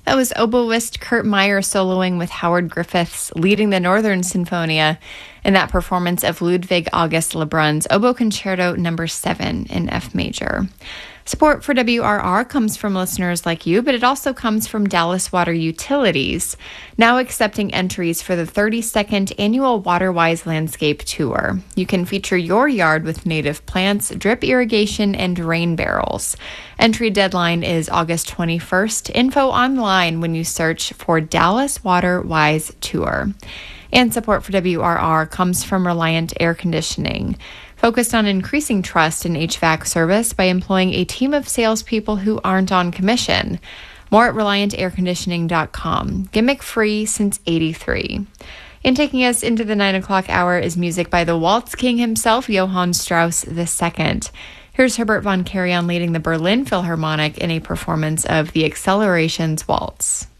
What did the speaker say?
That was oboist Kurt Meyer soloing with Howard Griffiths leading the Northern Sinfonia in that performance of Ludwig August Lebrun's Oboe Concerto No. 7 in F major. Support for WRR comes from listeners like you, but it also comes from Dallas Water Utilities, now accepting entries for the 32nd annual WaterWise Landscape Tour. You can feature your yard with native plants, drip irrigation, and rain barrels. Entry deadline is August 21st. Info online when you search for Dallas WaterWise Tour. And support for WRR comes from Reliant Air Conditioning, focused on increasing trust in HVAC service by employing a team of salespeople who aren't on commission. More at ReliantAirConditioning.com. Gimmick-free since '83. And taking us into the 9 o'clock hour is music by the Waltz King himself, Johann Strauss II. Here's Herbert von Karajan leading the Berlin Philharmonic in a performance of the Accelerations Waltz.